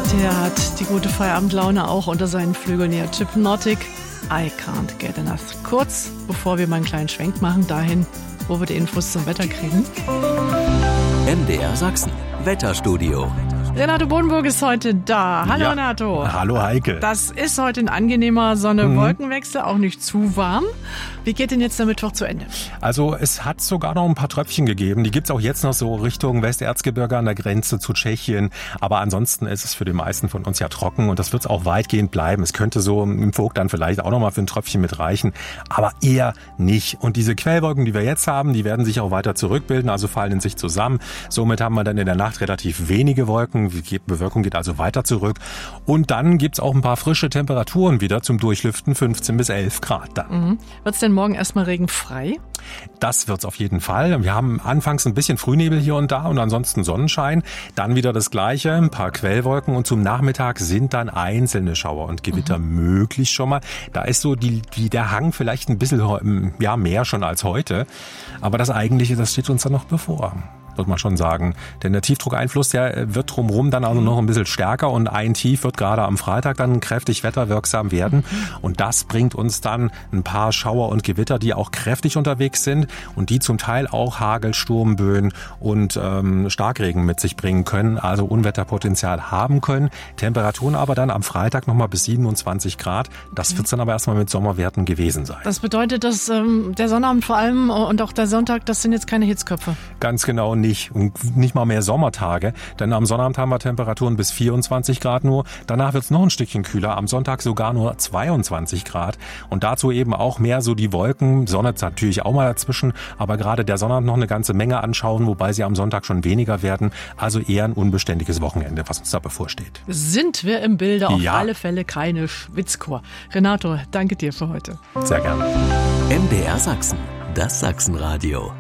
Der hat die gute Feierabendlaune auch unter seinen Flügeln hier. Hypnotic, I can't get enough. Kurz, bevor wir mal einen kleinen Schwenk machen, dahin, wo wir die Infos zum Wetter kriegen. MDR Sachsen, Wetterstudio. Renato Bodenburg ist heute da. Hallo Ja. Renato. Hallo Heike. Das ist heute ein angenehmer Sonne-Wolkenwechsel, auch nicht zu warm. Wie geht denn jetzt der Mittwoch zu Ende? Also es hat sogar noch ein paar Tröpfchen gegeben. Die gibt's auch jetzt noch so Richtung Westerzgebirge an der Grenze zu Tschechien. Aber ansonsten ist es für die meisten von uns ja trocken und das wird's auch weitgehend bleiben. Es könnte so im Vogt dann vielleicht auch noch mal für ein Tröpfchen mit reichen, aber eher nicht. Und diese Quellwolken, die wir jetzt haben, die werden sich auch weiter zurückbilden, also fallen in sich zusammen. Somit haben wir dann in der Nacht relativ wenige Wolken. Die Bewölkung geht also weiter zurück. Und dann gibt's auch ein paar frische Temperaturen wieder zum Durchlüften, 15 bis 11 Grad dann. Wird's denn morgen erstmal regenfrei? Das wird's auf jeden Fall. Wir haben anfangs ein bisschen Frühnebel hier und da und ansonsten Sonnenschein. Dann wieder das Gleiche, ein paar Quellwolken und zum Nachmittag sind dann einzelne Schauer und Gewitter möglich schon mal. Da ist so der Hang vielleicht ein bisschen mehr schon als heute. Aber das Eigentliche, das steht uns dann noch bevor. Wird man schon sagen. Denn der Tiefdruckeinfluss, der wird drumherum dann also noch ein bisschen stärker und ein Tief wird gerade am Freitag dann kräftig wetterwirksam werden. Und das bringt uns dann ein paar Schauer und Gewitter, die auch kräftig unterwegs sind und die zum Teil auch Hagel, Sturmböen und Starkregen mit sich bringen können, also Unwetterpotenzial haben können. Temperaturen aber dann am Freitag nochmal bis 27 Grad. Das wird's dann aber erstmal mit Sommerwerten gewesen sein. Das bedeutet, dass der Sonnabend vor allem und auch der Sonntag, das sind jetzt keine Hitzköpfe. Ganz genau nicht. Und nicht mal mehr Sommertage, denn am Sonnabend haben wir Temperaturen bis 24 Grad nur. Danach wird es noch ein Stückchen kühler, am Sonntag sogar nur 22 Grad. Und dazu eben auch mehr so die Wolken, Sonne natürlich auch mal dazwischen, aber gerade der Sonnabend noch eine ganze Menge anschauen, wobei sie am Sonntag schon weniger werden. Also eher ein unbeständiges Wochenende, was uns da bevorsteht. Sind wir im Bilde, auf Ja. alle Fälle keine Schwitzkur. Renato, danke dir für heute. Sehr gerne. MDR Sachsen, das Sachsenradio.